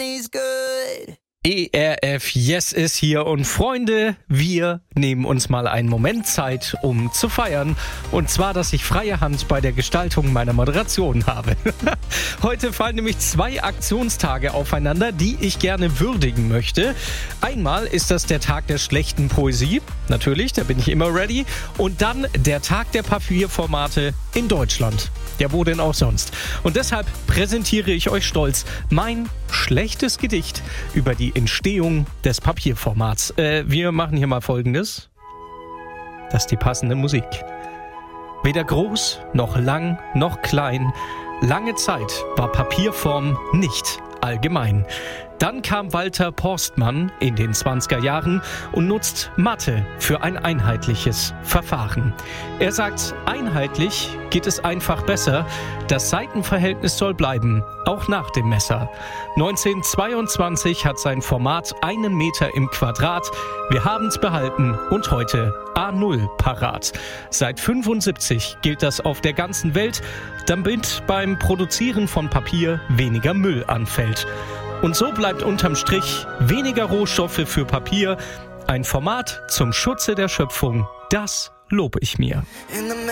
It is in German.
money's good. ERF Yes ist hier und Freunde, wir nehmen uns mal einen Moment Zeit, um zu feiern. Und zwar, dass ich freie Hand bei der Gestaltung meiner Moderation habe. Heute fallen nämlich 2 Aktionstage aufeinander, die ich gerne würdigen möchte. Einmal ist das der Tag der schlechten Poesie, natürlich, da bin ich immer ready. Und dann der Tag der Papierformate in Deutschland. Ja, wo denn auch sonst? Und deshalb präsentiere ich euch stolz mein schlechtes Gedicht über die Entstehung des Papierformats. Wir machen hier mal Folgendes. Das ist die passende Musik. Weder groß, noch lang, noch klein. Lange Zeit war Papierform nicht allgemein. Dann kam Walter Porstmann in den 20er Jahren und nutzt Mathe für ein einheitliches Verfahren. Er sagt, einheitlich geht es einfach besser. Das Seitenverhältnis soll bleiben, auch nach dem Messer. 1922 hat sein Format 1 Meter im Quadrat. Wir haben's behalten und heute A0 parat. Seit 75 gilt das auf der ganzen Welt, damit beim Produzieren von Papier weniger Müll anfällt. Und so bleibt unterm Strich weniger Rohstoffe für Papier. Ein Format zum Schutze der Schöpfung, das lobe ich mir.